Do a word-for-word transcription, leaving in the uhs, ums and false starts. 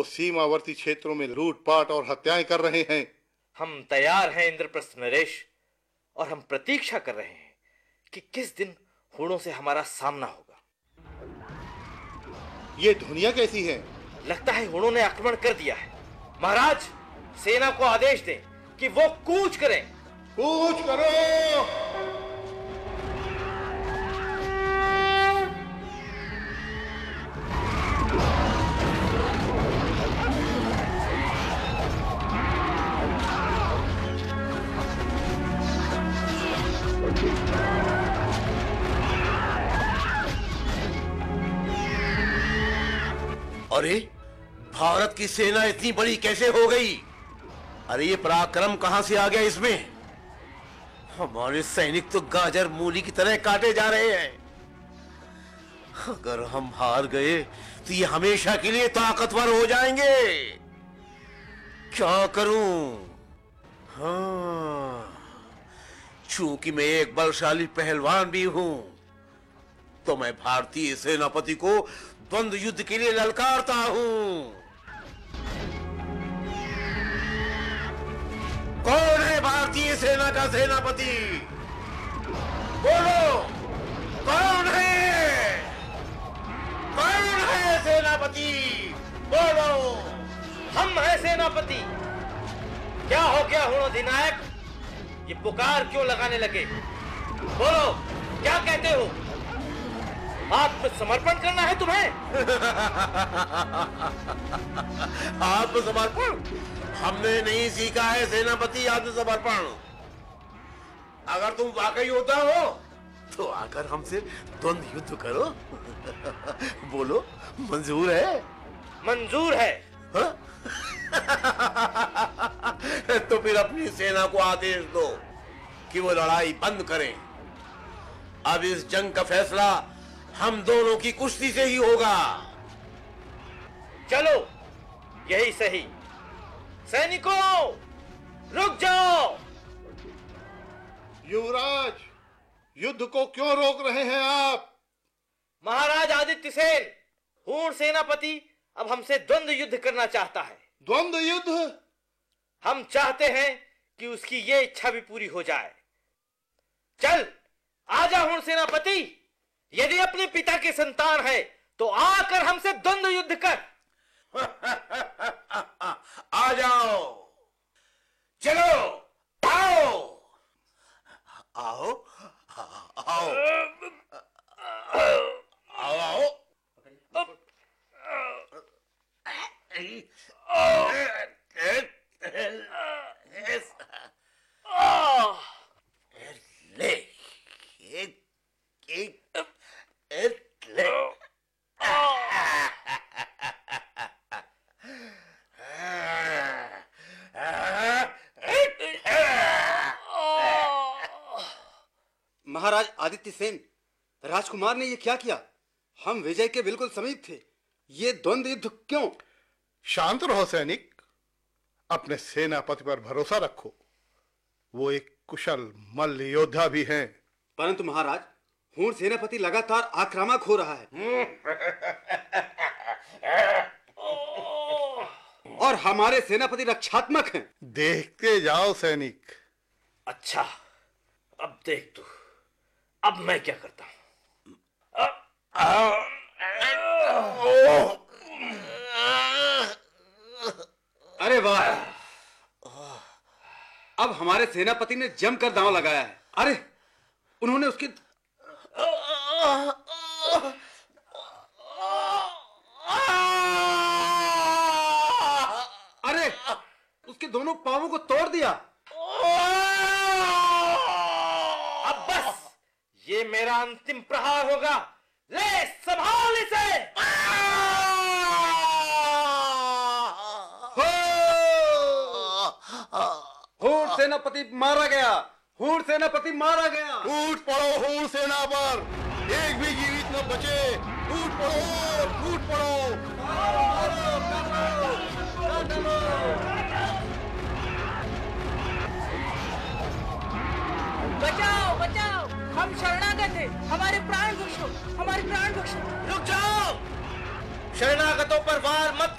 वो सीमावर्ती क्षेत्रों में लूटपाट और हत्याएं कर रहे हैं। हम तैयार हैं इंद्रप्रस्थ नरेश, और हम प्रतीक्षा कर रहे हैं कि किस दिन हूणों से हमारा सामना होगा। ये ध्वनियां कैसी हैं? लगता है हूणों ने आक्रमण कर दिया है। महाराज, सेना को आदेश दें कि वो कूच करें। कूच करो। अरे, भारत की सेना इतनी बड़ी कैसे हो गई? अरे ये पराक्रम कहां से आ गया इसमें? हमारे सैनिक तो गाजर मूली की तरह काटे जा रहे हैं। अगर हम हार गए तो ये हमेशा के लिए ताकतवर हो जाएंगे। क्या करूं? हाँ, चूंकि मैं एक बलशाली पहलवान भी हूं, तो मैं भारतीय सेनापति को द्वंद्व युद्ध के लिए ललकारता हूं। कौन है भारतीय सेना का सेनापति? बोलो, कौन है? कौन है सेनापति? बोलो। हम हैं सेनापति। क्या हो गया हूणों अधिनायक? ये पुकार क्यों लगाने लगे? बोलो, क्या कहते हो? आत्मसमर्पण करना है तुम्हें? आत्मसमर्पण? हमने नहीं सीखा है सेनापति आत्मसमर्पण। अगर तुम वाकई योद्धा हो तो आकर हमसे द्वंद्व युद्ध करो। बोलो, मंजूर है? मंजूर है। हा? तो फिर अपनी सेना को आदेश दो कि वो लड़ाई बंद करें। अब इस जंग का फैसला हम दोनों की कुश्ती से ही होगा। चलो, यही सही। सैनिकों, रुक जाओ। युवराज, युद्ध को क्यों रोक रहे हैं आप? महाराज आदित्य सेन, हूण सेनापति अब हमसे द्वंद्व युद्ध करना चाहता है। द्वंद्व युद्ध? हम चाहते हैं कि उसकी ये इच्छा भी पूरी हो जाए। चल, आजा हूण सेनापति। यदि अपने पिता के संतान है तो आकर हमसे द्वंद्व युद्ध कर। आ जाओ, चलो, आओ, आओ, आओ, आओ, आओ। ले, एक, एक, एक, ले। महाराज आदित्य सेन, राजकुमार ने ये क्या किया? हम विजय के बिल्कुल समीप थे। ये द्वंद्व युद्ध क्यों? शांत रहो सैनिक, अपने सेनापति पर भरोसा रखो। वो एक कुशल मल्ल योद्धा भी हैं। परंतु महाराज, हूण सेनापति लगातार आक्रामक हो रहा है। और हमारे सेनापति रक्षात्मक हैं। देखते जाओ सैनिक। अच्छा, अब देख तू, अब मैं क्या करता हूं। अरे वाह, अब हमारे सेनापति ने जमकर दांव लगाया है। अरे, उन्होंने उसकी अरे उसके दोनों पांवों को तोड़ दिया। अब बस, ये मेरा अंतिम प्रहार होगा। ले, संभाल इसे। हूण सेनापति मारा गया। हूण सेनापति मारा गया। टूट पड़ो हूण सेना पर, एक भी जीवित न बचे। टूट पड़ो, टूट पड़ो। बचाओ, बचाओ, हम शरणागत हैं। हमारे प्राण बख्शो, हमारे प्राण बख्शो। रुक जाओ, शरणागतों पर वार मत